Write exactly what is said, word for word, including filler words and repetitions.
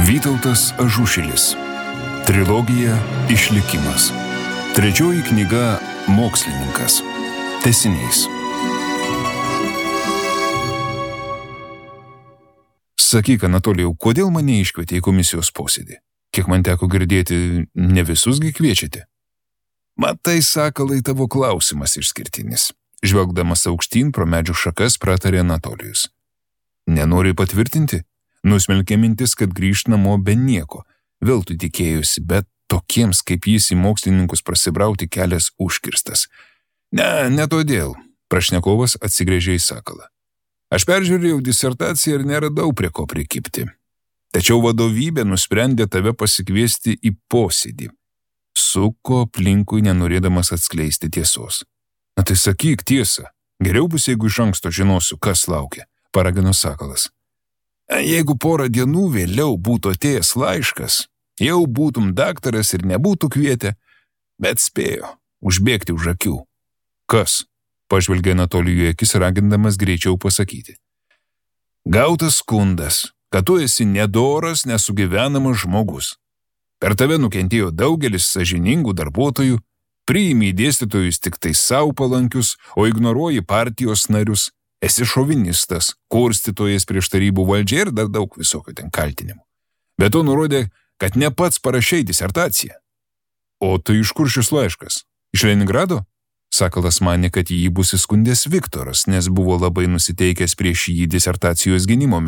Vytautas Ažušilis. Trilogija Išlikimas. Trečioji knyga Mokslininkas. Tęsinys. Sakyk, Anatolijau, kodėl mane iškvietė į komisijos posėdį? Kiek man teko girdėti, ne visusgi kviečiate? Matai, sakalai, tavo klausimas išskirtinis. Žvelgdamas aukštyn pro medžių šakas pratarė Anatolijus. Nenori patvirtinti? Nusmelkė mintis, kad grįžt namo be nieko. Veltui tikėjusi, bet tokiems kaip jis į mokslininkus prasibrauti kelias užkirstas. Ne, ne todėl. Prašnekovas atsigręžė į sakalą. Aš peržiūrėjau disertaciją ir neradau prie ko prikipti. Tačiau vadovybė nusprendė tave pasikviesti į posėdį. Suko aplinkui, nenorėdamas atskleisti tiesos. Na tai sakyk tiesą. Geriau bus, jeigu iš anksto žinosiu, kas laukia, paragino sakalas. Jeigu porą dienų vėliau būtų atėjęs laiškas, jau būtum daktaras ir nebūtų kvietę, bet spėjo užbėgti už akių. Kas? Pažvelgė Anatolijui akis, ragindamas greičiau pasakyti. Gautas skundas, kad tu esi nedoras, nesugyvenamas žmogus. Per tave nukentėjo daugelis sąžiningų darbuotojų, priimi dėstytojus tik tai savo palankius, o ignoruoji partijos narius. Esi šovinistas, kurstytojas prieš tarybų valdžią ir dar daug visokio ten kaltinimų. Bet to nurodė, kad ne pats parašei disertaciją. O tai iš kur šis laiškas? Iš Leningrado? Sakalas manė, kad jį bus įskundęs Viktoras, nes buvo labai nusiteikęs prieš jį disertacijos gynimo